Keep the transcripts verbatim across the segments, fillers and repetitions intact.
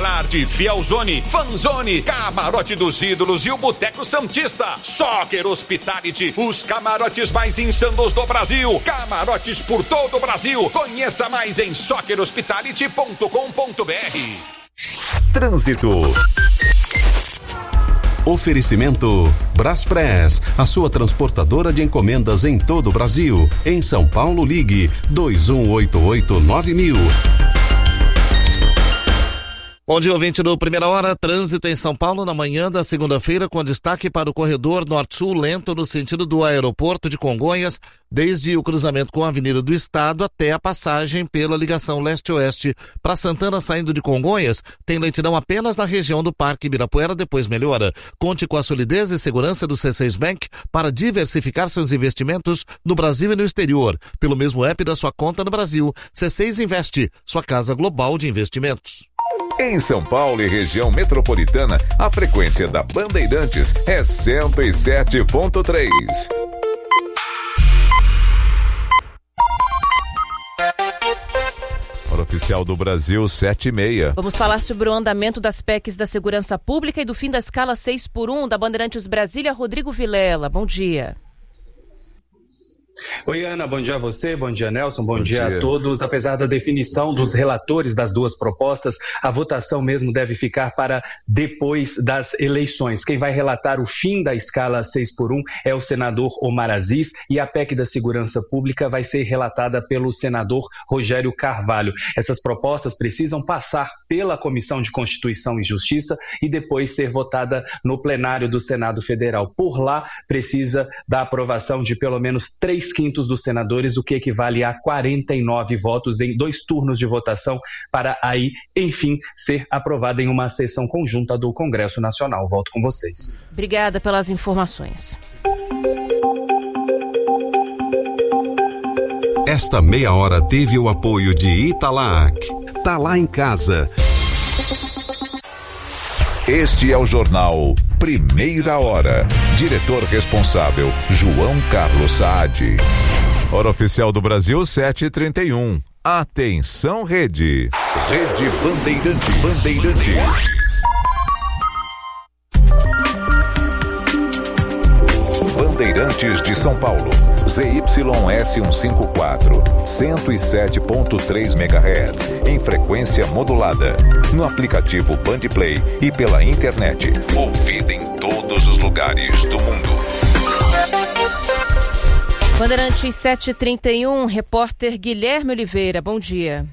Gerard, Fielzone, Fanzone, Camarote dos Ídolos e o Boteco Santista. Soccer Hospitality, os camarotes mais insanos do Brasil. Camarotes por todo o Brasil. Conheça mais em soccer hospitality ponto com ponto b r. Trânsito. Oferecimento Braspress, a sua transportadora de encomendas em todo o Brasil. Em São Paulo, ligue dois um oito oito nove mil. Bom dia, ouvinte do Primeira Hora. Trânsito em São Paulo na manhã da segunda-feira, com destaque para o corredor norte-sul lento no sentido do aeroporto de Congonhas, desde o cruzamento com a Avenida do Estado até a passagem pela ligação leste-oeste. Para Santana, saindo de Congonhas, tem lentidão apenas na região do Parque Ibirapuera, depois melhora. Conte com a solidez e segurança do C seis Bank para diversificar seus investimentos no Brasil e no exterior. Pelo mesmo app da sua conta no Brasil, C seis Investe, sua casa global de investimentos. Em São Paulo e região metropolitana, a frequência da Bandeirantes é cento e sete ponto três. Hora oficial do Brasil, sete e meia. Vamos falar sobre o andamento das P E Cs da segurança pública e do fim da escala seis por um da Bandeirantes Brasília. Rodrigo Vilela, bom dia. Oi, Ana, bom dia a você, bom dia, Nelson, bom, bom dia, dia a todos. Apesar da definição dos relatores das duas propostas, a votação mesmo deve ficar para depois das eleições. Quem vai relatar o fim da escala seis por um é o senador Omar Aziz, e a P E C da Segurança Pública vai ser relatada pelo senador Rogério Carvalho. Essas propostas precisam passar pela Comissão de Constituição e Justiça e depois ser votada no plenário do Senado Federal. Por lá, precisa da aprovação de pelo menos três quintos dos senadores, o que equivale a quarenta e nove votos em dois turnos de votação, para aí, enfim, ser aprovada em uma sessão conjunta do Congresso Nacional. Volto com vocês. Obrigada pelas informações. Esta meia hora teve o apoio de Italac. Tá lá em casa. Este é o jornal Primeira Hora. Diretor responsável, João Carlos Saad. Hora oficial do Brasil, sete e trinta e um. Atenção, Rede. Rede Bandeirantes. Bandeirantes. Bandeirantes de São Paulo. Z Y S cento e cinquenta e quatro, cento e sete ponto três megahertz, em frequência modulada. No aplicativo Bandplay e pela internet. Ouvida em todos os lugares do mundo. Bandeirantes sete e trinta e um, repórter Guilherme Oliveira, bom dia.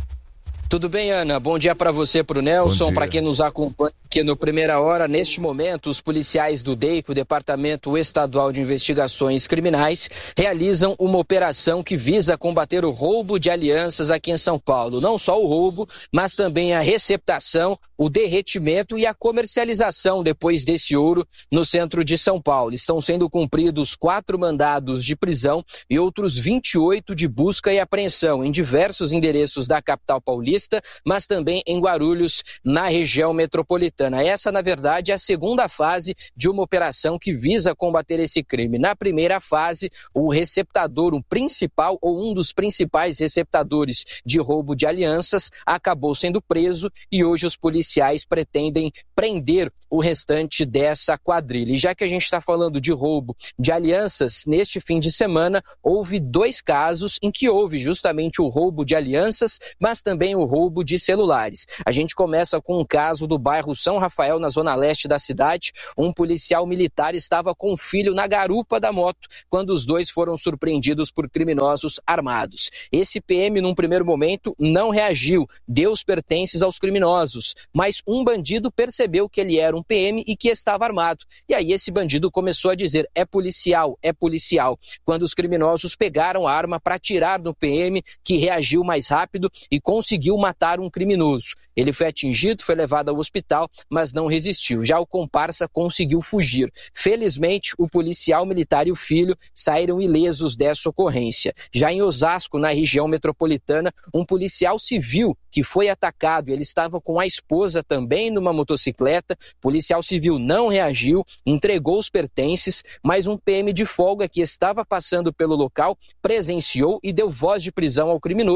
Tudo bem, Ana? Bom dia para você, para o Nelson, para quem nos acompanha aqui no Primeira Hora. Neste momento, os policiais do D E I C, o Departamento Estadual de Investigações Criminais, realizam uma operação que visa combater o roubo de alianças aqui em São Paulo. Não só o roubo, mas também a receptação, o derretimento e a comercialização depois desse ouro no centro de São Paulo. Estão sendo cumpridos quatro mandados de prisão e outros vinte e oito de busca e apreensão em diversos endereços da capital paulista, mas também em Guarulhos, na região metropolitana. Essa, na verdade, é a segunda fase de uma operação que visa combater esse crime. Na primeira fase, o receptador, o principal ou um dos principais receptadores de roubo de alianças, acabou sendo preso e hoje os policiais pretendem prender o restante dessa quadrilha. E já que a gente está falando de roubo de alianças, neste fim de semana houve dois casos em que houve justamente o roubo de alianças, mas também o roubo de celulares. A gente começa com um caso do bairro São Rafael, na zona leste da cidade. Um policial militar estava com o filho na garupa da moto quando os dois foram surpreendidos por criminosos armados. Esse P M, num primeiro momento, não reagiu, deu os pertences aos criminosos, mas um bandido percebeu que ele era um P M e que estava armado. E aí esse bandido começou a dizer: é policial, é policial. Quando os criminosos pegaram a arma para atirar no P M, que reagiu mais rápido e conseguiu matar um criminoso. Ele foi atingido, foi levado ao hospital, mas não resistiu. Já o comparsa conseguiu fugir. Felizmente, o policial militar e o filho saíram ilesos dessa ocorrência. Já em Osasco, na região metropolitana, um policial civil que foi atacado, ele estava com a esposa também numa motocicleta. O policial civil não reagiu, entregou os pertences, mas um P M de folga que estava passando pelo local presenciou e deu voz de prisão ao criminoso,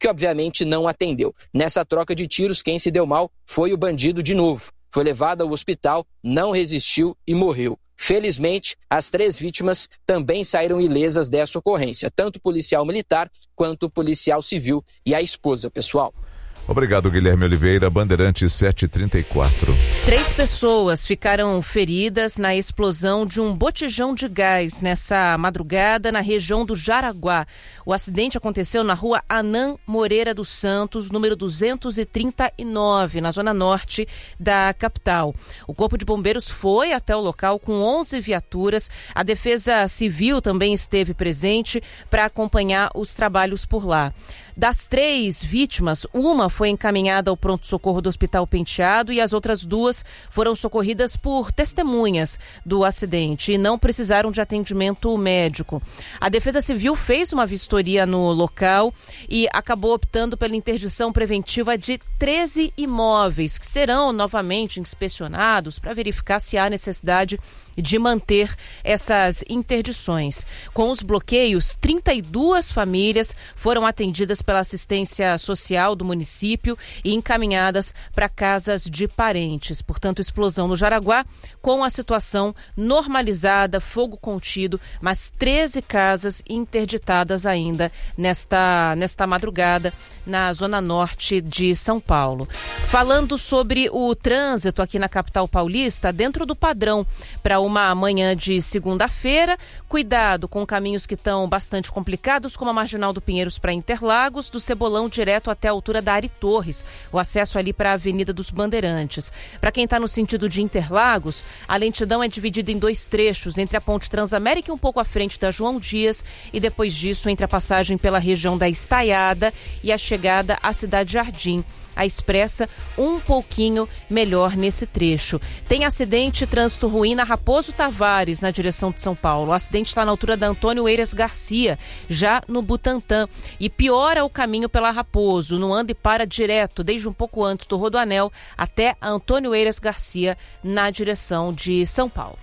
que obviamente não atendeu. Nessa troca de tiros, quem se deu mal foi o bandido de novo. Foi levado ao hospital, não resistiu e morreu. Felizmente, as três vítimas também saíram ilesas dessa ocorrência, tanto o policial militar quanto o policial civil e a esposa, pessoal. Obrigado, Guilherme Oliveira, Bandeirantes sete e trinta e quatro. Três pessoas ficaram feridas na explosão de um botijão de gás nessa madrugada na região do Jaraguá. O acidente aconteceu na rua Anã Moreira dos Santos, número duzentos e trinta e nove, na zona norte da capital. O Corpo de Bombeiros foi até o local com onze viaturas. A Defesa Civil também esteve presente para acompanhar os trabalhos por lá. Das três vítimas, uma foi encaminhada ao pronto-socorro do Hospital Penteado e as outras duas foram socorridas por testemunhas do acidente e não precisaram de atendimento médico. A Defesa Civil fez uma vistoria no local e acabou optando pela interdição preventiva de treze imóveis, que serão novamente inspecionados para verificar se há necessidade de manter essas interdições. Com os bloqueios, trinta e duas famílias foram atendidas pela assistência social do município e encaminhadas para casas de parentes. Portanto, explosão no Jaraguá, com a situação normalizada, fogo contido, mas treze casas interditadas ainda nesta, nesta madrugada na zona norte de São Paulo. Falando sobre o trânsito aqui na capital paulista, dentro do padrão para uma manhã de segunda-feira, cuidado com caminhos que estão bastante complicados, como a Marginal do Pinheiros para Interlagos, do Cebolão direto até a altura da Ari Torres, o acesso ali para a Avenida dos Bandeirantes. Para quem está no sentido de Interlagos, a lentidão é dividida em dois trechos, entre a Ponte Transamérica e um pouco à frente da João Dias, e depois disso entre a passagem pela região da Estaiada e a chegada à Cidade Jardim. A expressa um pouquinho melhor nesse trecho. Tem acidente, trânsito ruim na Raposo Tavares, na direção de São Paulo. O acidente está na altura da Antônio Eiras Garcia, já no Butantã. E piora o caminho pela Raposo. Não anda e para direto, desde um pouco antes do Rodoanel, até a Antônio Eiras Garcia, na direção de São Paulo.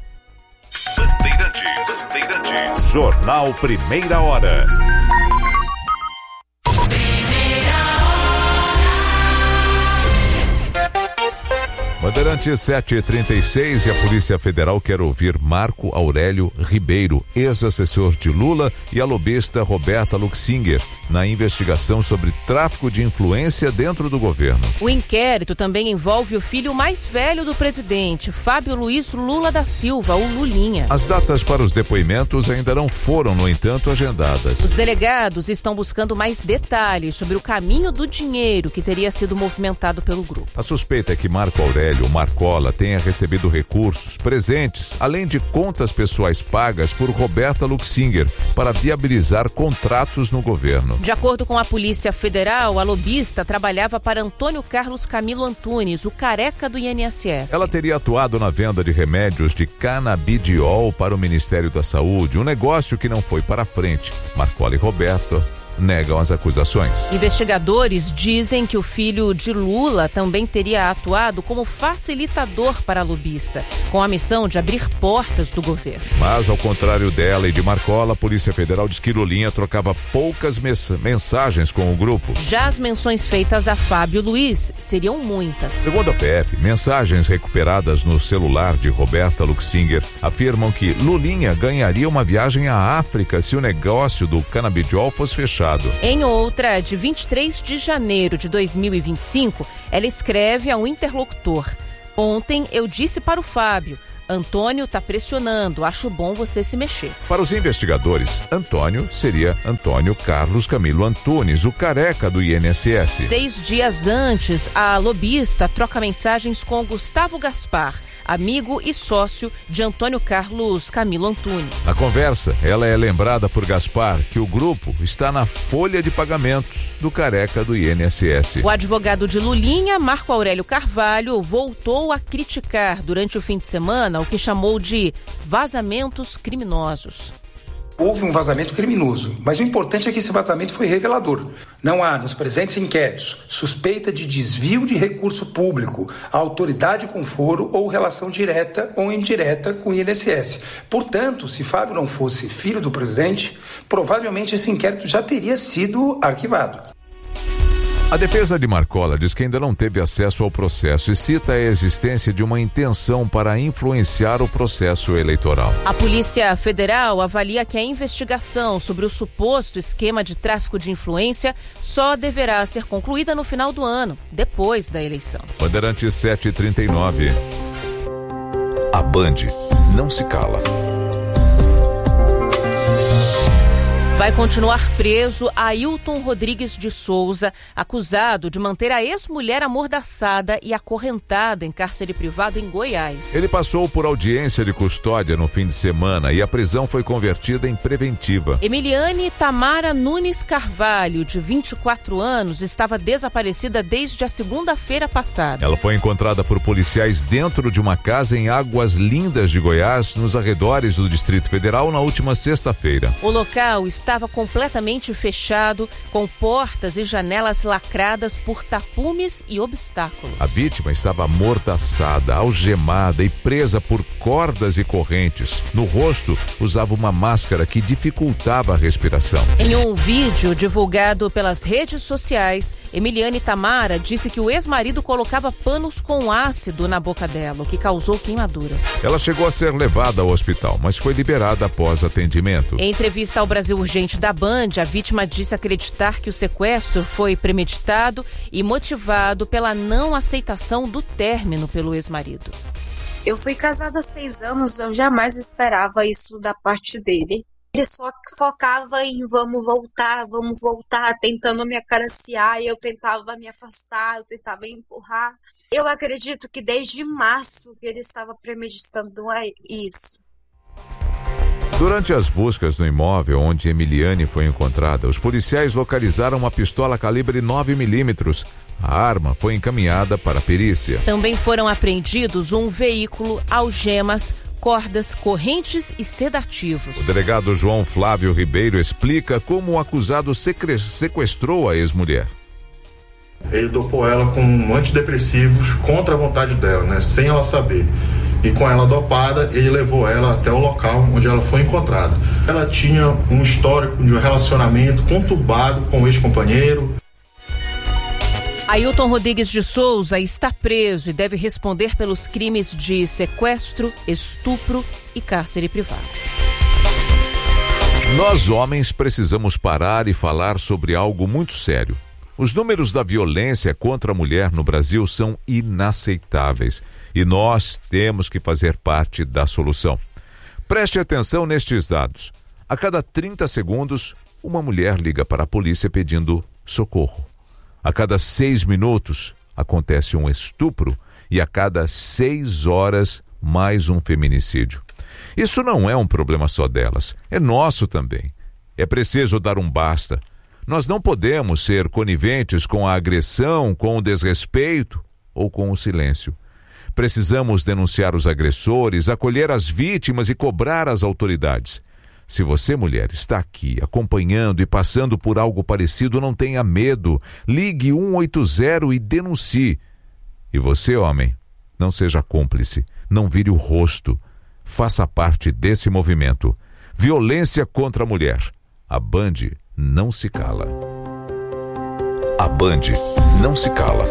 Bandeirantes, Bandeirantes. Jornal Primeira Hora. Bandeirantes sete e trinta e seis e a Polícia Federal quer ouvir Marco Aurélio Ribeiro, ex-assessor de Lula, e a lobista Roberta Luxinger, na investigação sobre tráfico de influência dentro do governo. O inquérito também envolve o filho mais velho do presidente, Fábio Luiz Lula da Silva, o Lulinha. As datas para os depoimentos ainda não foram, no entanto, agendadas. Os delegados estão buscando mais detalhes sobre o caminho do dinheiro que teria sido movimentado pelo grupo. A suspeita é que Marco Aurélio Marcola tenha recebido recursos, presentes, além de contas pessoais pagas por Roberta Luxinger para viabilizar contratos no governo. De acordo com a Polícia Federal, a lobista trabalhava para Antônio Carlos Camilo Antunes, o careca do I N S S. Ela teria atuado na venda de remédios de canabidiol para o Ministério da Saúde, um negócio que não foi para frente. Marcola e Roberto negam as acusações. Investigadores dizem que o filho de Lula também teria atuado como facilitador para a lobista, com a missão de abrir portas do governo. Mas, ao contrário dela e de Marcola, a Polícia Federal diz que Lulinha trocava poucas mensagens com o grupo. Já as menções feitas a Fábio Luiz seriam muitas. Segundo a P F, mensagens recuperadas no celular de Roberta Luxinger afirmam que Lulinha ganharia uma viagem à África se o negócio do canabidiol fosse fechado. Em outra, de vinte e três de janeiro de dois mil e vinte e cinco, ela escreve a um interlocutor: ontem eu disse para o Fábio, Antônio tá pressionando, acho bom você se mexer. Para os investigadores, Antônio seria Antônio Carlos Camilo Antunes, o careca do I N S S. Seis dias antes, a lobista troca mensagens com Gustavo Gaspar, amigo e sócio de Antônio Carlos Camilo Antunes. Na conversa, ela é lembrada por Gaspar que o grupo está na folha de pagamentos do careca do I N S S. O advogado de Lulinha, Marco Aurélio Carvalho, voltou a criticar durante o fim de semana o que chamou de vazamentos criminosos. Houve um vazamento criminoso, mas o importante é que esse vazamento foi revelador. Não há, nos presentes inquéritos, suspeita de desvio de recurso público à autoridade com foro ou relação direta ou indireta com o I N S S. Portanto, se Fábio não fosse filho do presidente, provavelmente esse inquérito já teria sido arquivado. A defesa de Marcola diz que ainda não teve acesso ao processo e cita a existência de uma intenção para influenciar o processo eleitoral. A Polícia Federal avalia que a investigação sobre o suposto esquema de tráfico de influência só deverá ser concluída no final do ano, depois da eleição. Bandeirantes sete e trinta e nove. A Band não se cala. Vai continuar preso Ailton Rodrigues de Souza, acusado de manter a ex-mulher amordaçada e acorrentada em cárcere privado em Goiás. Ele passou por audiência de custódia no fim de semana e a prisão foi convertida em preventiva. Emiliane Tamara Nunes Carvalho, de vinte e quatro anos, estava desaparecida desde a segunda-feira passada. Ela foi encontrada por policiais dentro de uma casa em Águas Lindas de Goiás, nos arredores do Distrito Federal, na última sexta-feira. O local está estava completamente fechado, com portas e janelas lacradas por tapumes e obstáculos. A vítima estava amordaçada, algemada e presa por cordas e correntes. No rosto, usava uma máscara que dificultava a respiração. Em um vídeo divulgado pelas redes sociais, Emiliane Tamara disse que o ex-marido colocava panos com ácido na boca dela, o que causou queimaduras. Ela chegou a ser levada ao hospital, mas foi liberada após atendimento. Em entrevista ao Brasil Urgente da Band, a vítima disse acreditar que o sequestro foi premeditado e motivado pela não aceitação do término pelo ex-marido. Eu fui casada há seis anos, eu jamais esperava isso da parte dele. Ele só focava em vamos voltar, vamos voltar, tentando me acariciar, e eu tentava me afastar, eu tentava empurrar. Eu acredito que desde março que ele estava premeditando isso. Durante as buscas no imóvel onde Emiliane foi encontrada, os policiais localizaram uma pistola calibre nove milímetros. A arma foi encaminhada para a perícia. Também foram apreendidos um veículo, algemas, cordas, correntes e sedativos. O delegado João Flávio Ribeiro explica como o acusado sequestrou a ex-mulher. Ele dopou ela com antidepressivos contra a vontade dela, né, sem ela saber. E com ela dopada, ele levou ela até o local onde ela foi encontrada. Ela tinha um histórico de um relacionamento conturbado com o ex-companheiro. Ailton Rodrigues de Souza está preso e deve responder pelos crimes de sequestro, estupro e cárcere privado. Nós, homens, precisamos parar e falar sobre algo muito sério. Os números da violência contra a mulher no Brasil são inaceitáveis. E nós temos que fazer parte da solução. Preste atenção nestes dados. A cada trinta segundos, uma mulher liga para a polícia pedindo socorro. A cada seis minutos, acontece um estupro e a cada seis horas, mais um feminicídio. Isso não é um problema só delas, é nosso também. É preciso dar um basta. Nós não podemos ser coniventes com a agressão, com o desrespeito ou com o silêncio. Precisamos denunciar os agressores, acolher as vítimas e cobrar as autoridades. Se você, mulher, está aqui acompanhando e passando por algo parecido, não tenha medo. Ligue um oito zero e denuncie. E você, homem, não seja cúmplice, não vire o rosto. Faça parte desse movimento. Violência contra a mulher. A Band não se cala. A Band não se cala.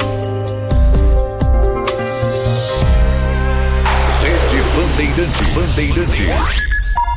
Rede Bandeirantes. Bandeirantes.